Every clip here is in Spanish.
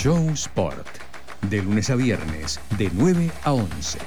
Show Sport, de lunes a viernes, de 9 a 11.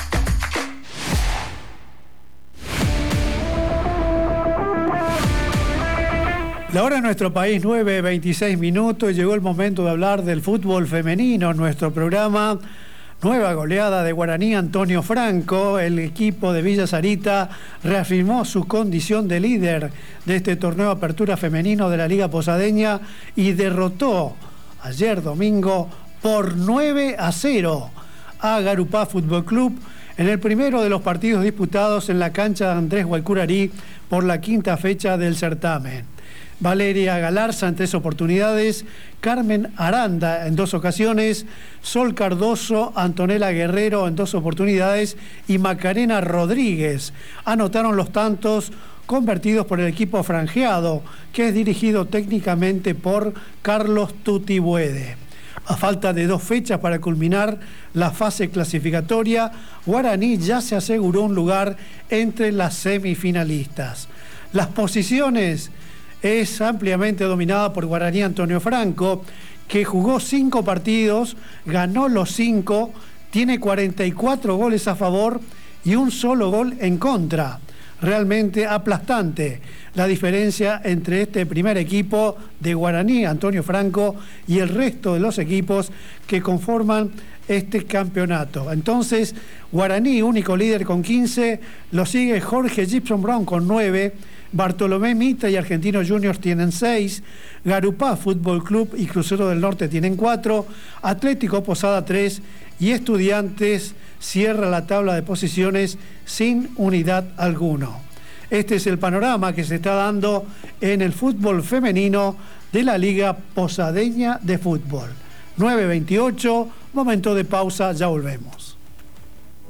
La hora en nuestro país, 9:26 minutos, y llegó el momento de hablar del fútbol femenino en nuestro programa. Nueva goleada de Guaraní Antonio Franco. El equipo de Villa Sarita reafirmó su condición de líder de este torneo de apertura femenino de la Liga Posadeña y derrotó ayer domingo por 9-0 a Garupá Fútbol Club en el primero de los partidos disputados en la cancha de Andrés Gualcurarí por la quinta fecha del certamen. Valeria Galarza en 3 oportunidades, Carmen Aranda en 2 ocasiones, Sol Cardoso, Antonella Guerrero en 2 oportunidades y Macarena Rodríguez anotaron los tantos convertidos por el equipo franjeado, que es dirigido técnicamente por Carlos Tutibuede. A falta de 2 fechas para culminar la fase clasificatoria, Guaraní ya se aseguró un lugar entre las semifinalistas. Las posiciones es ampliamente dominada por Guaraní Antonio Franco, que jugó 5 partidos, ganó los 5, tiene 44 goles a favor y un solo gol en contra. Realmente aplastante la diferencia entre este primer equipo de Guaraní Antonio Franco y el resto de los equipos que conforman este campeonato. Entonces, Guaraní, único líder con 15, lo sigue Jorge Gibson Brown con 9, Bartolomé Mita y Argentinos Juniors tienen 6, Garupá Fútbol Club y Crucero del Norte tienen 4, Atlético Posada 3 y Estudiantes cierra la tabla de posiciones sin unidad alguno. Este es el panorama que se está dando en el fútbol femenino de la Liga Posadeña de Fútbol. 9:28, momento de pausa, ya volvemos.